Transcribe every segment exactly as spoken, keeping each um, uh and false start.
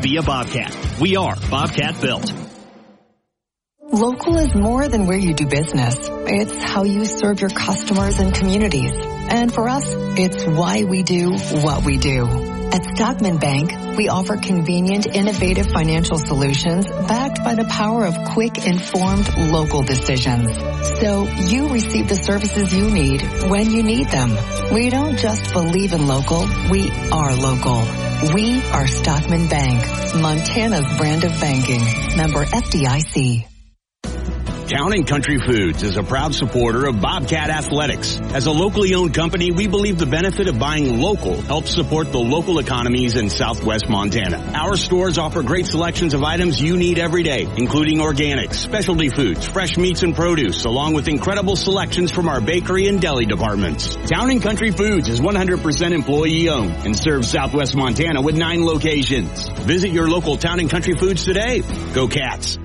via Bobcat. We are Bobcat Built. Local is more than where you do business. It's how you serve your customers and communities. And for us, it's why we do what we do. At Stockman Bank, we offer convenient, innovative financial solutions backed by the power of quick, informed local decisions. So you receive the services you need when you need them. We don't just believe in local, we are local. We are Stockman Bank, Montana's brand of banking. Member F D I C. Town and Country Foods is a proud supporter of Bobcat Athletics. As a locally owned company, we believe the benefit of buying local helps support the local economies in southwest Montana. Our stores offer great selections of items you need every day, including organics, specialty foods, fresh meats and produce, along with incredible selections from our bakery and deli departments. Town and Country Foods is one hundred percent employee owned and serves southwest Montana with nine locations. Visit your local Town and Country Foods today. Go Cats!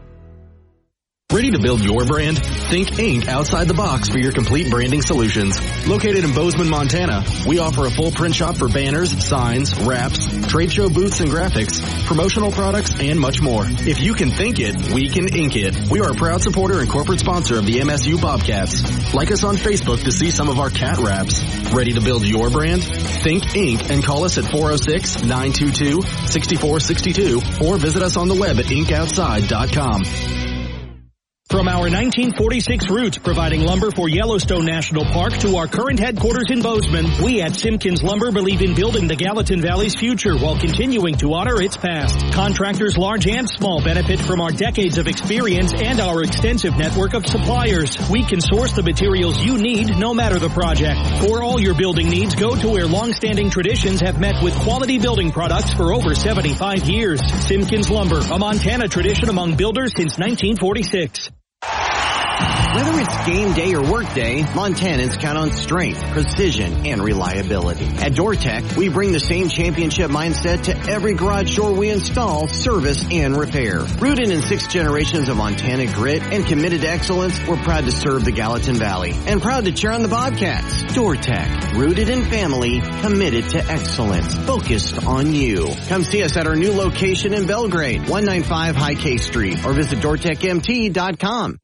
Ready to build your brand? Think Incorporated outside the box for your complete branding solutions. Located in Bozeman, Montana, we offer a full print shop for banners, signs, wraps, trade show booths and graphics, promotional products, and much more. If you can think it, we can ink it. We are a proud supporter and corporate sponsor of the M S U Bobcats. Like us on Facebook to see some of our cat wraps. Ready to build your brand? Think Incorporated and call us at four oh six, nine two two, six four six two or visit us on the web at ink outside dot com. From our nineteen forty-six roots providing lumber for Yellowstone National Park to our current headquarters in Bozeman, we at Simpkins Lumber believe in building the Gallatin Valley's future while continuing to honor its past. Contractors large and small benefit from our decades of experience and our extensive network of suppliers. We can source the materials you need no matter the project. For all your building needs, go to where long-standing traditions have met with quality building products for over seventy-five years. Simpkins Lumber, a Montana tradition among builders since nineteen forty-six. Whether it's game day or work day, Montanans count on strength, precision, and reliability. At DoorTech, we bring the same championship mindset to every garage door we install, service, and repair. Rooted in six generations of Montana grit and committed to excellence, we're proud to serve the Gallatin Valley and proud to cheer on the Bobcats. DoorTech, rooted in family, committed to excellence, focused on you. Come see us at our new location in Belgrade, one ninety-five High K Street, or visit door tech m t dot com.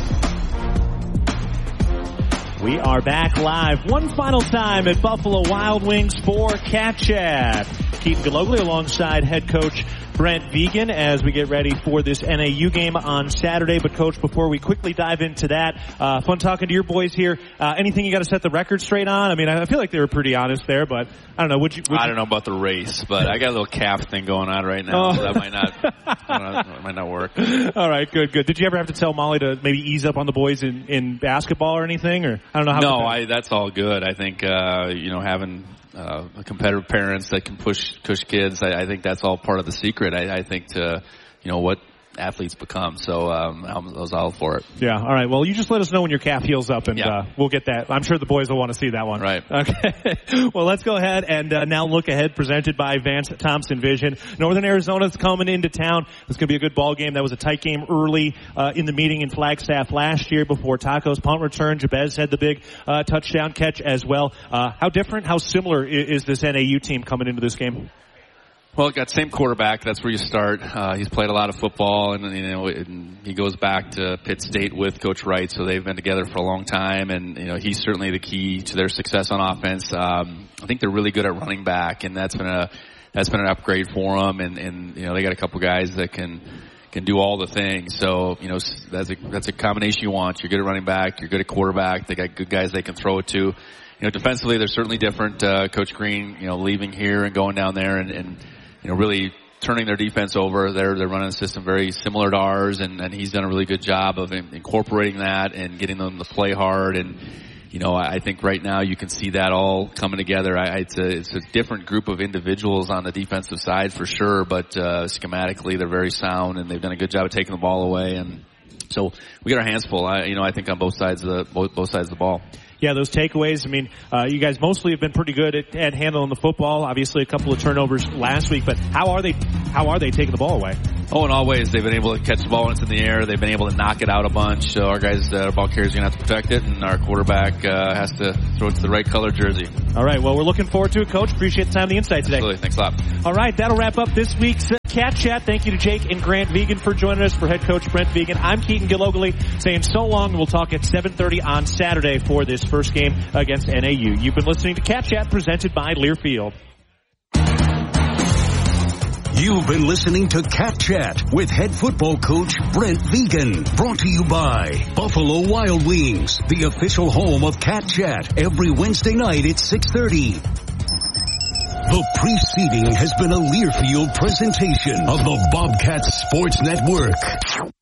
We are back live one final time at Buffalo Wild Wings for Cat Chat. Keaton Galogly alongside head coach Brent Vigen as we get ready for this N A U game on Saturday. But, Coach, before we quickly dive into that, uh, fun talking to your boys here. Uh, anything you got to set the record straight on? I mean, I feel like they were pretty honest there, but I don't know. Would you? Would I you... don't know about the race, but I got a little calf thing going on right now. Oh. So that might not, that might not work. All right, good, good. Did you ever have to tell Molly to maybe ease up on the boys in, in basketball or anything? Or I don't know how. No, I, that's all good. I think uh, you know having. Uh, competitive parents that can push push kids. I, I think that's all part of the secret. I, I think to you know what athletes become. So um, I was all for it. Yeah. All right. Well, you just let us know when your calf heals up, and yeah. uh, we'll get that. I'm sure the boys will want to see that one. Right. Okay. Well, let's go ahead and uh, now look ahead. Presented by Vance Thompson Vision. Northern Arizona's coming into town. It's going to be a good ball game. That was a tight game early uh, in the meeting in Flagstaff last year before Taco's punt return. Jabez had the big uh, touchdown catch as well. Uh, how different, how similar is, is this N A U team coming into this game? Well, got same quarterback. That's where you start. Uh, he's played a lot of football, and you know, and he goes back to Pitt State with Coach Wright, so they've been together for a long time. And you know, he's certainly the key to their success on offense. Um, I think they're really good at running back, and that's been a that's been an upgrade for them. And, and you know, they got a couple guys that can can do all the things. So you know, that's a that's a combination you want. You're good at running back. You're good at quarterback. They got good guys they can throw it to. You know, defensively, they're certainly different. Uh, Coach Green, you know, leaving here and going down there and. and you know, really turning their defense over. They're, they're running a system very similar to ours, and, and he's done a really good job of incorporating that and getting them to play hard. And, you know, I think right now you can see that all coming together. I, it's a, it's a different group of individuals on the defensive side for sure, but, uh, schematically they're very sound, and they've done a good job of taking the ball away. And so we got our hands full, I, you know, I think on both sides of the, both, both sides of the ball. Yeah, those takeaways. I mean, uh, you guys mostly have been pretty good at, at handling the football. Obviously, a couple of turnovers last week, but how are they? How are they taking the ball away? Oh, in all ways, they've been able to catch the ball when it's in the air. They've been able to knock it out a bunch. So our guys, uh, our ball carriers, are going to have to protect it, and our quarterback uh, has to throw it to the right color jersey. All right. Well, we're looking forward to it, Coach. Appreciate the time and the insight today. Absolutely. Thanks a lot. All right. That'll wrap up this week's uh, Cat Chat. Thank you to Jake and Grant Vegan for joining us. For head coach Brent Vegan, I'm Keaton Gillogly saying so long. We'll talk at seven thirty on Saturday for this first game against N A U. You've been listening to Cat Chat presented by Learfield. You've been listening to Cat Chat with head football coach Brent Vegan. Brought to you by Buffalo Wild Wings, the official home of Cat Chat, every Wednesday night at six thirty. The preceding has been a Learfield presentation of the Bobcats Sports Network.